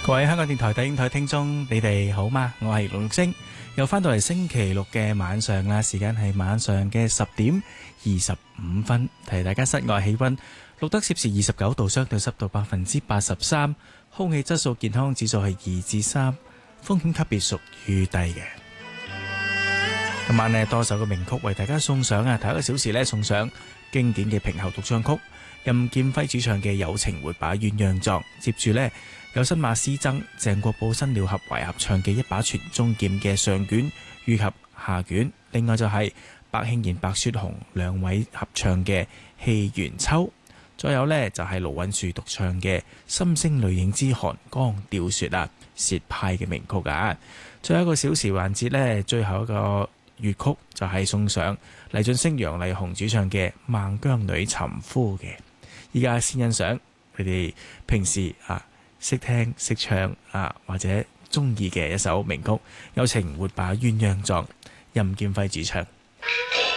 各位香港電台第五台聽眾，你哋好嗎？我係龍星，又翻到嚟星期六嘅晚上啦，時間係晚上嘅10:25，提大家室外氣溫錄得攝氏29度，相對濕度83%，空氣質素健康指數係2至3，風險級別屬於低嘅。今晚呢，多首嘅名曲為大家送上啊！第一個小時呢，送上經典嘅平喉獨唱曲，任劍輝主唱嘅《友情活把鴛鴦狀》，接住呢，有新馬師曾、鄭國寶、新鳥合圍合唱嘅《一把傳中劍》嘅上卷以及下卷，另外就係白慶賢、白雪紅兩位合唱嘅《戲元秋》，再有呢，就係盧允樹獨唱嘅《心聲淚影之寒江釣雪》啊，薛派嘅名曲啊！最後一個小時環節呢，最後一個粵曲就係送上黎俊升、楊麗紅主唱嘅《孟姜女尋夫》嘅。依家先欣賞佢哋平時識聽識唱或者中意嘅一首名曲《友情活把鴛鴦狀》，任劍輝主唱。